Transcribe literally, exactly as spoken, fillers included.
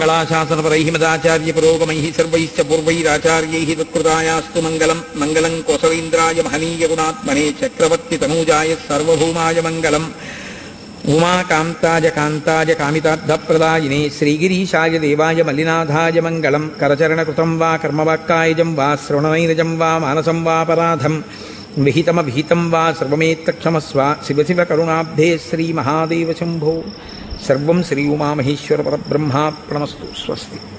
మంగళాశాసనపరైః మదాచార్య పురోగమైః సర్వైశ్చ పూర్వైరాచార్యైః తత్కృతాయాస్తు మంగళం. మంగళం కోసలేంద్రాయ మహనీయ గుణాత్మనే చక్రవర్తి తనూజాయ సర్వభౌమాయ మంగళం. ఉమాకాంతాయ కాంతాయ కామితార్థప్రదాయినే శ్రీగిరీశాయ దేవాయ మల్లినాథాయ మంగళం. కరచరణకృతం వా కర్మవాక్కాయజం వా శ్రవణనైనజం వా మానసం వాపరాధం విహితమభిహితం వా సర్వమేత్తక్షమస్వ. శివ శివ కరుణాబ్ధే శ్రీ మహాదేవ శంభో. సర్వం శ్రీ ఉమామహేశ్వర పరబ్రహ్మార్పణమస్తు. స్వస్తి.